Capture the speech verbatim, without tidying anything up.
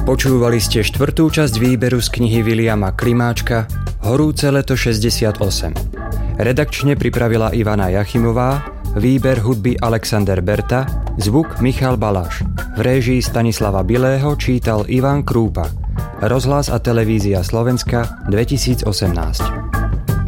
Počúvali ste štvrtú časť výberu z knihy Viliama Klimáčka Horúce leto šesťdesiatosem. Redakčne pripravila Ivana Jachimová, výber hudby Alexander Berta, zvuk Michal Baláš. V réžii Stanislava Bilého čítal Ivan Krúpa. Rozhlas a televízia Slovenska dvetisícosemnásť.